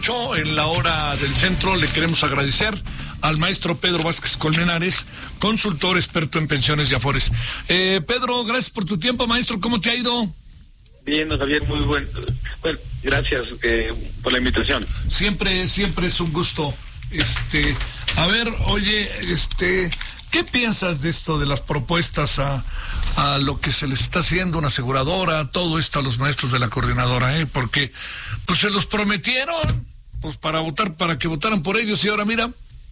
En la hora del centro le queremos agradecer al maestro Pedro Vázquez Colmenares, consultor experto en pensiones y afores. Pedro, gracias por tu tiempo, maestro. ¿Cómo te ha ido? Bien, Javier, muy bueno. Bueno, gracias por la invitación. Siempre es un gusto. A ver, oye, ¿qué piensas de esto, de las propuestas a lo que se les está haciendo una aseguradora, todo esto a los maestros de la coordinadora, porque pues se los prometieron, pues para que votaran por ellos, y ahora mira.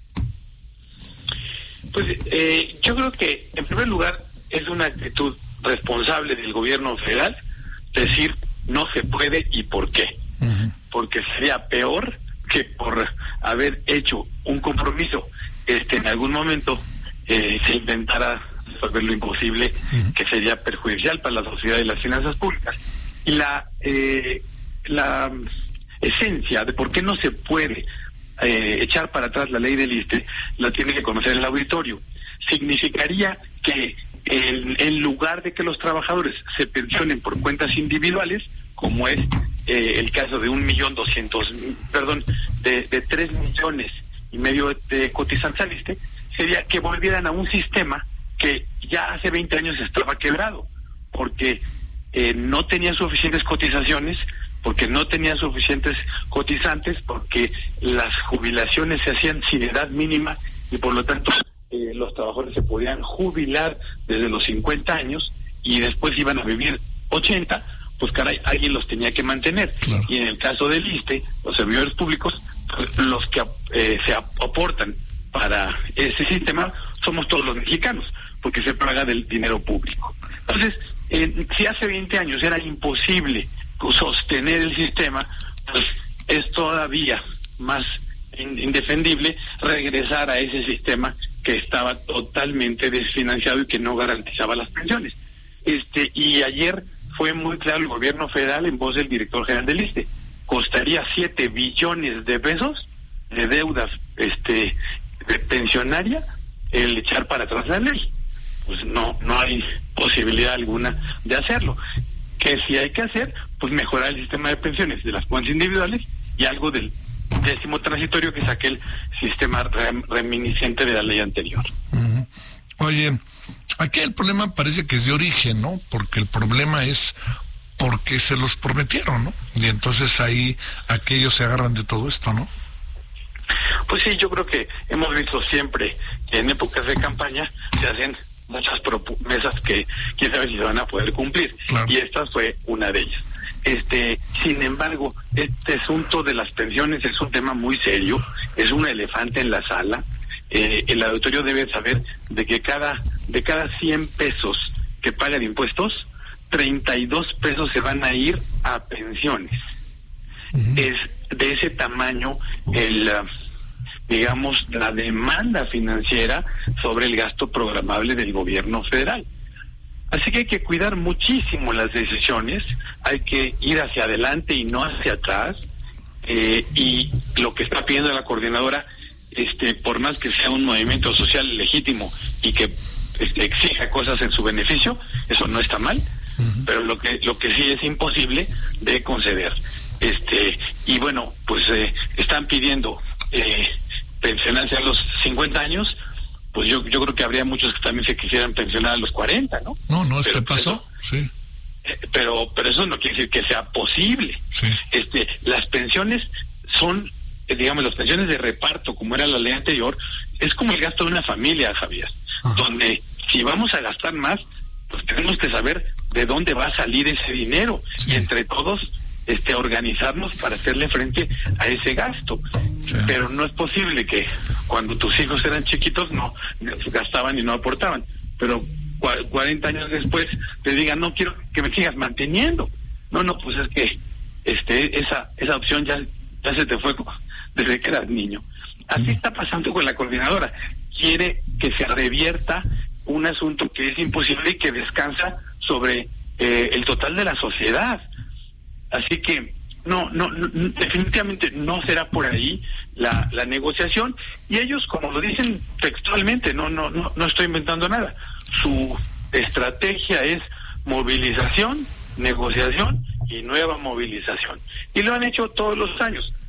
Pues yo creo que en primer lugar es una actitud responsable del gobierno federal decir no se puede y por qué. Uh-huh. Porque sería peor que por haber hecho un compromiso en algún momento se intentara resolver lo imposible, uh-huh, que sería perjudicial para la sociedad y las finanzas públicas. Y la esencia de por qué no se puede echar para atrás la ley del ISSSTE la tiene que conocer el auditorio. Significaría que en lugar de que los trabajadores se pensionen por cuentas individuales, como es el caso de 1.200.000, de 3 millones y medio de cotizantes al ISSSTE, sería que volvieran a un sistema que ya hace 20 años estaba quebrado, porque no tenía suficientes cotizaciones, porque no tenía suficientes cotizantes, porque las jubilaciones se hacían sin edad mínima y por lo tanto los trabajadores se podían jubilar desde los 50 años y después iban a vivir 80, pues caray, alguien los tenía que mantener. Claro. Y en el caso del ISSSTE, los servidores públicos, pues, los que se aportan para ese sistema somos todos los mexicanos, porque se paga del dinero público. Entonces, si hace 20 años era imposible sostener el sistema, pues es todavía más indefendible regresar a ese sistema que estaba totalmente desfinanciado y que no garantizaba las pensiones. Y ayer fue muy claro el gobierno federal en voz del director general del ISSSTE, costaría 7 billones de pesos de deudas de pensionaria el echar para atrás la ley. Pues no hay posibilidad alguna de hacerlo. Que si hay que hacer, pues mejorar el sistema de pensiones de las cuentas individuales y algo del 10º transitorio, que es aquel sistema reminiscente de la ley anterior. Uh-huh. Oye, aquí el problema parece que es de origen, ¿no? Porque el problema es porque se los prometieron, ¿no? Y entonces ahí aquellos se agarran de todo esto, ¿no? Pues sí, yo creo que hemos visto siempre que en épocas de campaña se hacen muchas promesas que quién sabe si se van a poder cumplir. Claro. Y esta fue una de ellas. Sin embargo, este asunto de las pensiones es un tema muy serio, es un elefante en la sala. El auditorio debe saber de que de cada 100 pesos que pagan impuestos, 32 pesos se van a ir a pensiones. Uh-huh. Es de ese tamaño la demanda financiera sobre el gasto programable del gobierno federal. Así que hay que cuidar muchísimo las decisiones, hay que ir hacia adelante y no hacia atrás, y lo que está pidiendo la coordinadora, por más que sea un movimiento social legítimo y que exija cosas en su beneficio, eso no está mal, uh-huh, pero lo que sí es imposible de conceder. Y bueno, pues están pidiendo pensionarse a los 50 años, pues yo creo que habría muchos que también se quisieran pensionar a los 40, ¿no? No, pero pasó, sí. Pero eso no quiere decir que sea posible. Sí. Las pensiones son, las pensiones de reparto, como era la ley anterior, es como el gasto de una familia, Javier, donde si vamos a gastar más, pues tenemos que saber de dónde va a salir ese dinero, sí, y entre todos organizarnos para hacerle frente a ese gasto. Sí. Pero no es posible que cuando tus hijos eran chiquitos no gastaban y no aportaban, pero 40 años después te digan no quiero que me sigas manteniendo. No, pues es que esa opción ya se te fue desde que eras niño. Así está pasando con la coordinadora. Quiere que se revierta un asunto que es imposible y que descansa sobre el total de la sociedad. Así que no, definitivamente no será por ahí la negociación, y ellos, como lo dicen textualmente, no estoy inventando nada, su estrategia es movilización, negociación y nueva movilización, y lo han hecho todos los años.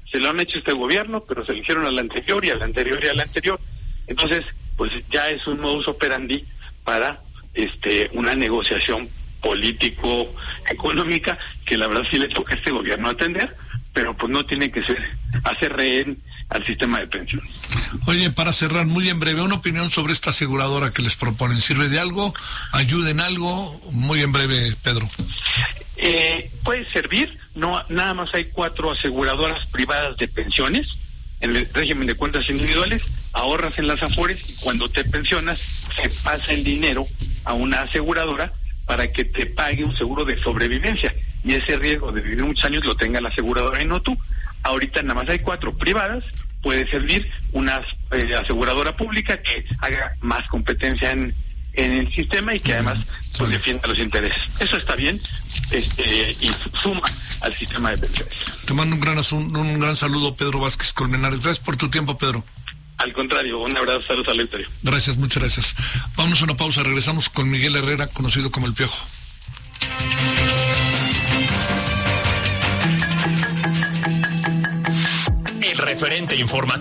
se lo han hecho este gobierno, pero se lo hicieron al anterior y al anterior y al anterior. Entonces, pues ya es un modus operandi para una negociación político-económica que la verdad sí le toca a este gobierno atender, pero pues no tiene que hacer rehén al sistema de pensiones. Oye, para cerrar, muy en breve, una opinión sobre esta aseguradora que les proponen. ¿Sirve de algo? ¿Ayuda en algo? Muy en breve, Pedro. Puede servir. No, nada más hay 4 aseguradoras privadas de pensiones en el régimen de cuentas individuales. Ahorras en las Afores y cuando te pensionas se pasa el dinero a una aseguradora para que te pague un seguro de sobrevivencia, y ese riesgo de vivir muchos años lo tenga la aseguradora y no tú. Ahorita nada más hay 4 privadas. Puede servir una aseguradora pública que haga más competencia en el sistema y que además pues, defienda los intereses. Eso está bien, y suma al sistema de pensiones. Te mando un gran saludo, Pedro Vázquez Colmenares. Gracias por tu tiempo, Pedro. Al contrario, un abrazo, saludos al auditorio. Gracias, muchas gracias. Vamos a una pausa, regresamos con Miguel Herrera, conocido como El Piojo. El referente informativo.